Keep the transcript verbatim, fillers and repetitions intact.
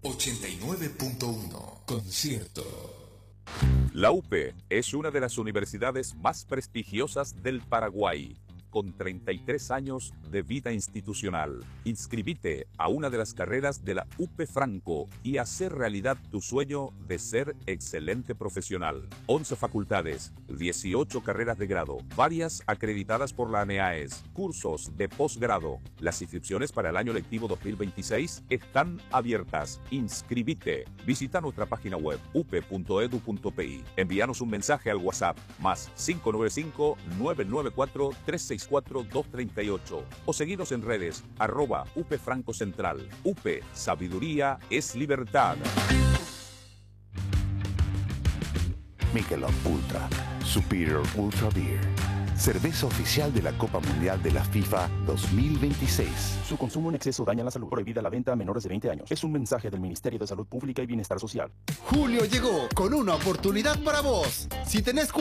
ochenta y nueve punto uno. Concierto. La U P es una de las universidades más prestigiosas del Paraguay, con treinta y tres años de vida institucional. Inscribite a una de las carreras de la U P Franco y hacer realidad tu sueño de ser excelente profesional. once facultades, dieciocho carreras de grado, varias acreditadas por la ANEAES, cursos de posgrado. Las inscripciones para el año lectivo dos mil veintiséis están abiertas. Inscribite. Visita nuestra página web u p punto edu punto p i. Envíanos un mensaje al WhatsApp más cinco nueve cinco, nueve nueve cuatro, tres seis cuatro, dos tres ocho o seguinos en redes arroba U P Franco Central. U P, sabiduría es libertad. Michelob Ultra, Superior Ultra Beer. Cerveza oficial de la Copa Mundial de la FIFA dos mil veintiséis. Su consumo en exceso daña la salud. Prohibida la venta a menores de veinte años. Es un mensaje del Ministerio de Salud Pública y Bienestar Social. Julio llegó con una oportunidad para vos. Si tenés